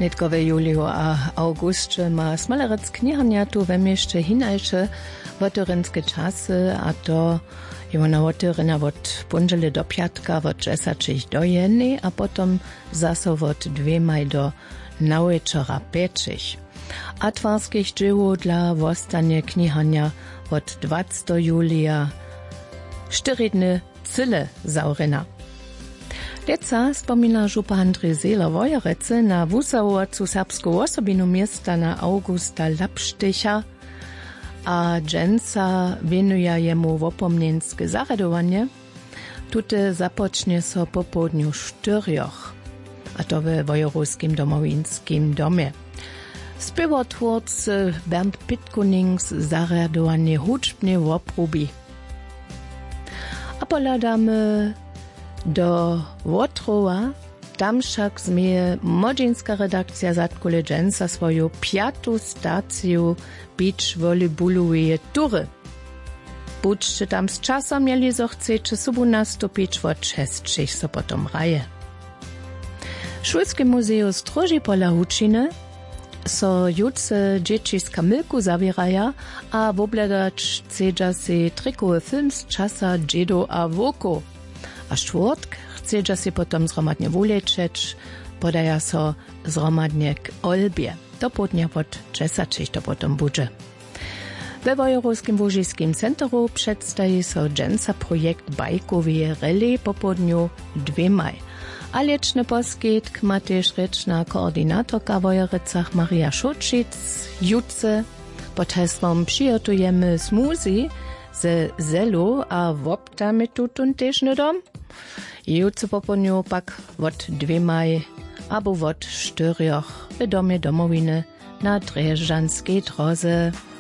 Netkowe Julio a Augustie ma smalerec kniharnia tu we mieście hinajsze wotorynske czasy, a to ona wotoryna od punżele do piatka, od 10 do 1, a potom zase od 2 do naweczora 5. A twarskich dzieło dla wostanie kniharnia od 20 julia 4 dny cyle zauryna. Leca spomina župa Andrej Zela Wojerece na wusałowacu serbską osobinu miasta na Augusta Lapsztycha, a dżęca winuje jemu wopomnienskie zaradowanie. Tute zapocznie so po południu 4, a to we Wojerowskim domowinskim domie. Spěwotwórcy Bernd Pitkunings zaradowanie huczbnie woprubi. A poladamy do Wotrowa, tam však zmieje modzinska redakcja Zatkule Dżęca swoją 5. stację beach volleyballowej tury. Budźcie tam z czasem, mieli so chcecie sobu nastupić od 6 so potom raje. Szulskie muzeum Stroži pola Hučiny so jutce dzieci z Kamilku zawieraja, a wobledać chcedza se trikowy film z czasa Dżedo a Woko. A czwartk chcedza se potom zromadnie wuleczeć, podaja so zromadnie k Olbie. Do południa od 10 to potom budże. We Wojerowskim Łužiskim centru przedstawi so dżęca projekt bajkowej rally po południu 2. A leczny poskietk ma też reczna koordynatorka w Wojerecach Maria Szucic. Jutce pod hasłem przygotujemy smoothie ze zelu, a woptamy tutun też nie dom. Jutce po południu pak od 2 albo od 4 w domie domowiny na Dreżanskiej drodze.